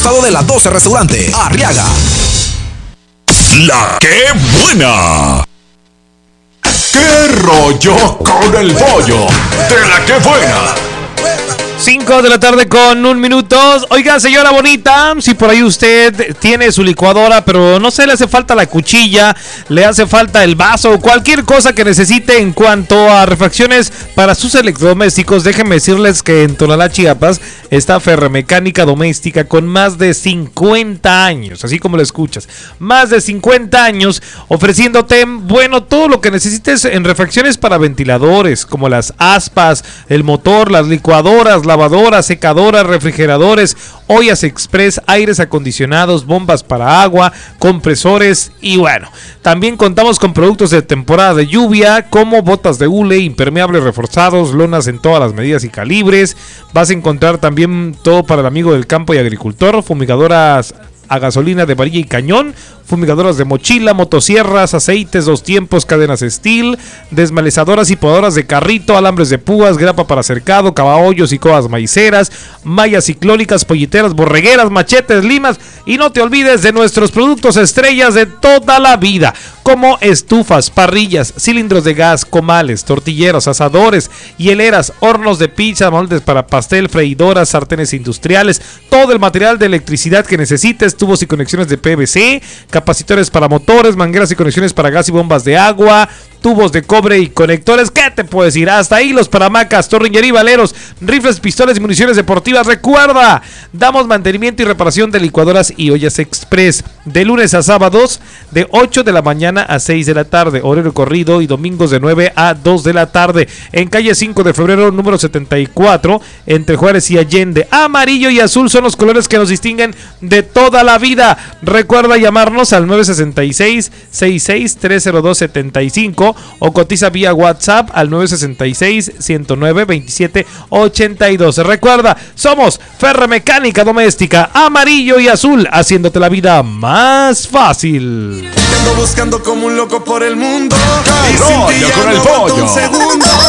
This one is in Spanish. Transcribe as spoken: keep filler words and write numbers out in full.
Estado de la doce Restaurante, Arriaga. La que buena. ¿Qué rollo con el pollo? De la que buena. cinco de la tarde con un minuto. Oiga, señora bonita, si por ahí usted tiene su licuadora, pero no se le hace falta la cuchilla, le hace falta el vaso, cualquier cosa que necesite en cuanto a refacciones para sus electrodomésticos, déjenme decirles que en Tonalá, Chiapas, está Ferremecánica Doméstica con más de cincuenta años, así como lo escuchas, más de cincuenta años ofreciéndote, bueno, todo lo que necesites en refacciones para ventiladores, como las aspas, el motor, las licuadoras, lavadoras, secadoras, refrigeradores, ollas express, aires acondicionados, bombas para agua, compresores y bueno, también contamos con productos de temporada de lluvia como botas de hule, impermeables reforzados, lonas en todas las medidas y calibres. Vas a encontrar también todo para el amigo del campo y agricultor, fumigadoras a gasolina de varilla y cañón, fumigadoras de mochila, motosierras, aceites, dos tiempos, cadenas Steel, desmalezadoras y podadoras de carrito, alambres de púas, grapa para cercado, cavahollos y coas maiceras, mallas ciclónicas, polliteras, borregueras, machetes, limas y no te olvides de nuestros productos estrellas de toda la vida, como estufas, parrillas, cilindros de gas, comales, tortilleros, asadores, hieleras, hornos de pizza, moldes para pastel, freidoras, sartenes industriales, todo el material de electricidad que necesites, tubos y conexiones de P V C, capacitores para motores, mangueras y conexiones para gas y bombas de agua, tubos de cobre y conectores. ¿Qué te puedo decir? Hasta hilos para hamacas, tornillería, valeros, rifles, pistolas y municiones deportivas. Recuerda, damos mantenimiento y reparación de licuadoras y ollas express de lunes a sábados de ocho de la mañana a seis de la tarde, horario corrido, y domingos de nueve a dos de la tarde en calle cinco de febrero número setenta y cuatro entre Juárez y Allende. Amarillo y azul son los colores que nos distinguen de toda la vida. Recuerda llamarnos al nueve seis seis, seis seis tres cero dos siete cinco o cotiza vía WhatsApp al nueve seis seis, uno cero nueve, veintisiete ochenta y dos. Recuerda, somos Ferremecánica Doméstica, amarillo y azul, haciéndote la vida más fácil. Ando buscando como un loco por el mundo. ¡Qué rollo con el pollo!